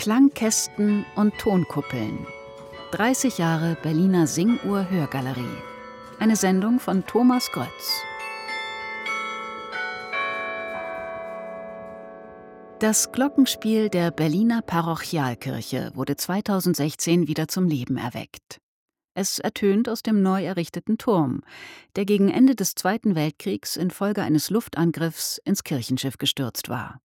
Klangkästen und Tonkuppeln. 30 Jahre Berliner Singuhr-Hörgalerie. Eine Sendung von Thomas Grötz. Das Glockenspiel der Berliner Parochialkirche wurde 2016 wieder zum Leben erweckt. Es ertönt aus dem neu errichteten Turm, der gegen Ende des Zweiten Weltkriegs infolge eines Luftangriffs ins Kirchenschiff gestürzt war.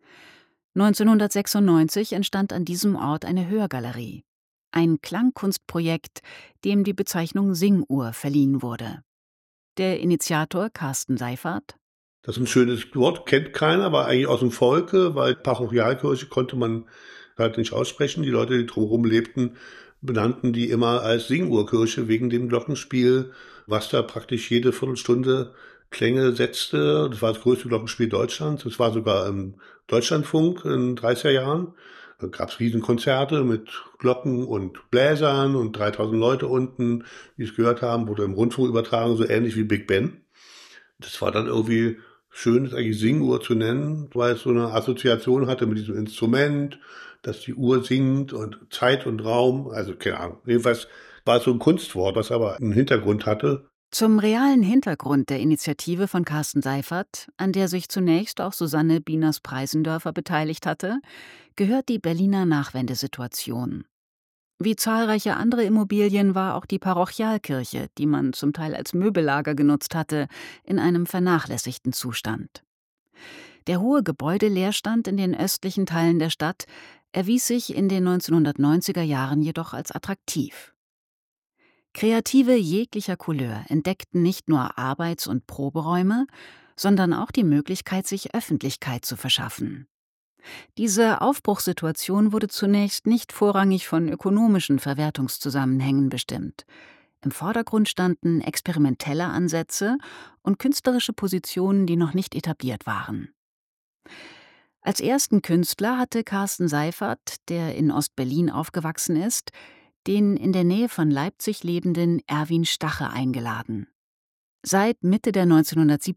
1996 entstand an diesem Ort eine Hörgalerie, ein Klangkunstprojekt, dem die Bezeichnung Singuhr verliehen wurde. Der Initiator Carsten Seyfarth: Das ist ein schönes Wort, kennt keiner, war eigentlich aus dem Volke, weil Parochialkirche konnte man halt nicht aussprechen. Die Leute, die drumherum lebten, benannten die immer als Singuhrkirche wegen dem Glockenspiel, was da praktisch jede Viertelstunde Klänge setzte. Das war das größte Glockenspiel Deutschlands. Das war sogar im Deutschlandfunk in den 30er Jahren. Da gab es Riesenkonzerte mit Glocken und Bläsern und 3000 Leute unten, die es gehört haben, wurde im Rundfunk übertragen, so ähnlich wie Big Ben. Das war dann irgendwie schön, das eigentlich Singuhr zu nennen, weil es so eine Assoziation hatte mit diesem Instrument, dass die Uhr singt und Zeit und Raum, also keine Ahnung. Jedenfalls war es so ein Kunstwort, was aber einen Hintergrund hatte. Zum realen Hintergrund der Initiative von Carsten Seyfarth, an der sich zunächst auch Susanne Bieners-Preisendörfer beteiligt hatte, gehört die Berliner Nachwendesituation. Wie zahlreiche andere Immobilien war auch die Parochialkirche, die man zum Teil als Möbellager genutzt hatte, in einem vernachlässigten Zustand. Der hohe Gebäudeleerstand in den östlichen Teilen der Stadt erwies sich in den 1990er Jahren jedoch als attraktiv. Kreative jeglicher Couleur entdeckten nicht nur Arbeits- und Proberäume, sondern auch die Möglichkeit, sich Öffentlichkeit zu verschaffen. Diese Aufbruchssituation wurde zunächst nicht vorrangig von ökonomischen Verwertungszusammenhängen bestimmt. Im Vordergrund standen experimentelle Ansätze und künstlerische Positionen, die noch nicht etabliert waren. Als ersten Künstler hatte Carsten Seyfarth, der in Ostberlin aufgewachsen ist, den in der Nähe von Leipzig lebenden Erwin Stache eingeladen. Seit Mitte der 1970er